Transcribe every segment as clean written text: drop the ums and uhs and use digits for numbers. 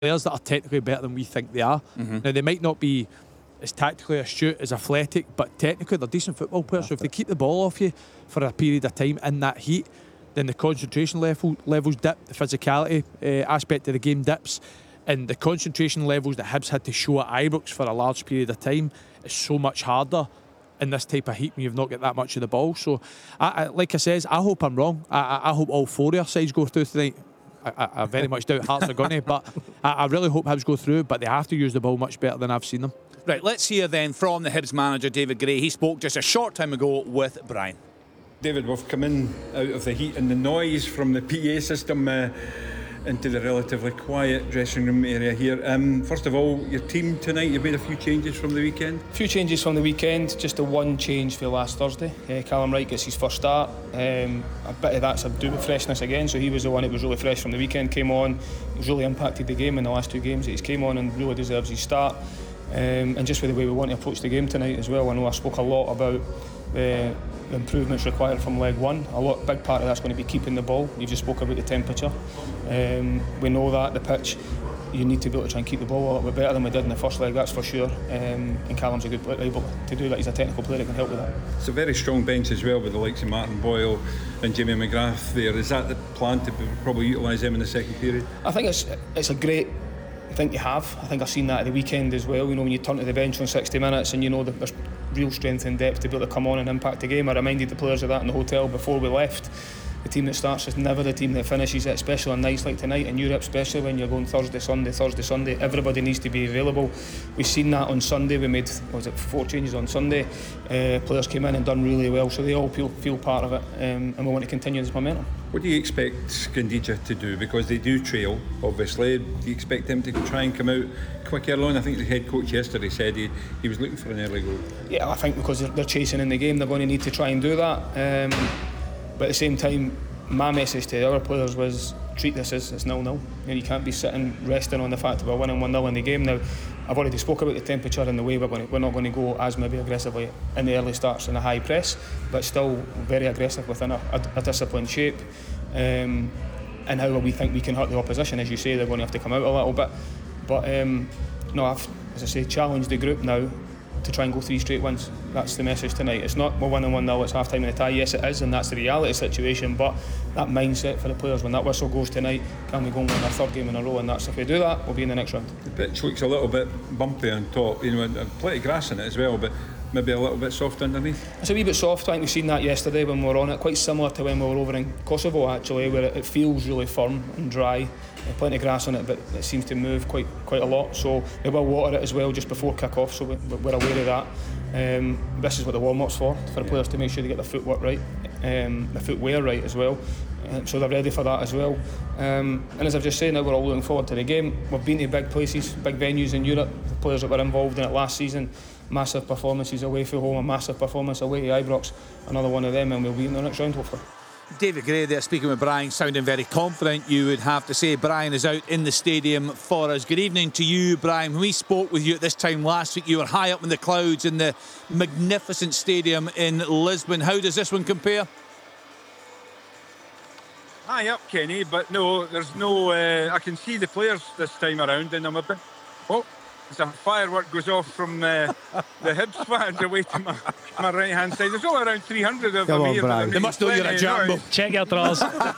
players that are technically better than we think they are. Now, they might not be as tactically astute, as athletic, but technically they're decent football players. So if they keep the ball off you for a period of time in that heat, then the concentration levels dip, the physicality aspect of the game dips, and the concentration levels that Hibs had to show at Ibrox for a large period of time is so much harder in this type of heat when you've not got that much of the ball. So, like I says, I hope I'm wrong. I hope all four of our sides go through tonight. I very much doubt Hearts are going to, but I really hope Hibs go through, but they have to use the ball much better than I've seen them. Right, let's hear then from the Hibs manager, David Gray. He spoke just a short time ago with Brian. David, we've come in out of the heat and the noise from the PA system into the relatively quiet dressing room area here. First of all, your team tonight, you made a few changes from the weekend? A few changes from the weekend, just the one change for last Thursday. Callum Wright gets his first start. A bit of that's to do with freshness again, so he was the one that was really fresh from the weekend, came on. He's really impacted the game in the last two games that he's came on and really deserves his start. And just with the way we want to approach the game tonight as well. I know I spoke a lot about the improvements required from leg one. Big part of that's going to be keeping the ball. You just spoke about the temperature. We know that the pitch, you need to be able to try and keep the ball a little bit better than we did in the first leg, that's for sure. And Callum's a good player, able to do that. He's a technical player that can help with that. It's a very strong bench as well with the likes of Martin Boyle and Jimmy McGrath there. Is that the plan to probably utilise them in the second period? I think it's a great thing to have. I think I've seen that at the weekend as well. You know, when you turn to the bench on 60 minutes and you know that there's real strength and depth to be able to come on and impact the game. I reminded the players of that in the hotel before we left. The team that starts is never the team that finishes it, especially on nights like tonight in Europe, especially when you're going Thursday, Sunday. Everybody needs to be available. We've seen that on Sunday. We made 4 changes on Sunday. Players came in and done really well, so they all feel part of it, and we want to continue this momentum. What do you expect Scandija to do? Because they do trail, obviously. Do you expect them to try and come out quick early on? I think the head coach yesterday said he was looking for an early goal. Yeah, I think because they're chasing in the game, they're going to need to try and do that. But at the same time, my message to the other players was treat this as 0-0. You can't be sitting resting on the fact that we're winning 1-0 in the game. Now, I've already spoke about the temperature and the way we're not going to go as maybe aggressively in the early starts in a high press, but still very aggressive within a disciplined shape. And how we think we can hurt the opposition. As you say, they're going to have to come out a little bit. But no, I've, as I say, challenged the group now to try and go 3 straight wins. That's the message tonight. It's not we're winning 1-0, it's half time in the tie. Yes, it is, and that's the reality situation. But that mindset for the players when that whistle goes tonight, can we go and win our 3rd game in a row? And that's if we do that, we'll be in the next round. The pitch looks a little bit bumpy on top, and plenty of grass in it as well, but maybe a little bit soft underneath. It's a wee bit soft. I think we've seen that yesterday when we were on it. Quite similar to when we were over in Kosovo actually, where it feels really firm and dry. Plenty of grass on it, but it seems to move quite a lot. So we will water it as well just before kick-off, so we're aware of that. This is what the warm-up's for the players to make sure they get their footwork right, the footwear right as well. So they're ready for that as well. And as I've just said, now we're all looking forward to the game. We've been to big places, big venues in Europe. The players that were involved in it last season, massive performances away from home, a massive performance away to Ibrox, another one of them, and we'll be in the next round hopefully. David Gray there speaking with Brian, sounding very confident, you would have to say. Brian is out in the stadium for us. Good evening to you, Brian. When we spoke with you at this time last week, you were high up in the clouds in the magnificent stadium in Lisbon. How does this one compare? High up, Kenny, but no, there's no... I can see the players this time around, and I'm a bit... Oh, as a firework goes off from the Hibs fans away to my right-hand side. There's only around 300 of them here. Brian. They must know you're a jumbo. Check your drawers.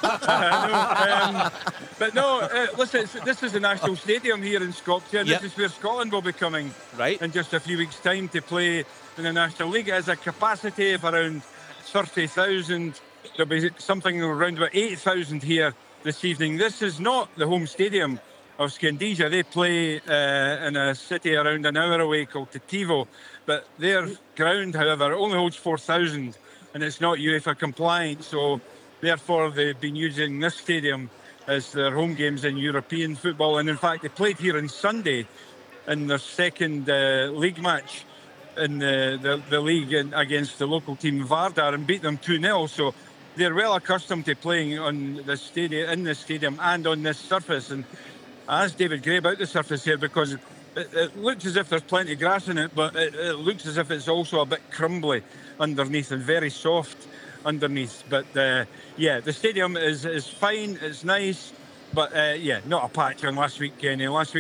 But no, listen, this is the National Stadium here in Scotland. This is where Scotland will be coming in just a few weeks' time to play in the National League. It has a capacity of around 30,000. There'll be something around about 8,000 here this evening. This is not the home stadium of Scandija. They play in a city around an hour away called Tetivo, but their ground, however, only holds 4,000 and it's not UEFA compliant, so therefore they've been using this stadium as their home games in European football. And in fact they played here on Sunday in their second league match in the league against the local team Vardar and beat them 2-0, so they're well accustomed to playing on this stadium, in this stadium and on this surface. And I asked David Gray about the surface here because it looks as if there's plenty of grass in it, but it looks as if it's also a bit crumbly underneath and very soft underneath. But yeah, the stadium is fine, it's nice, but yeah, not a patch on last week, Kenny. Last week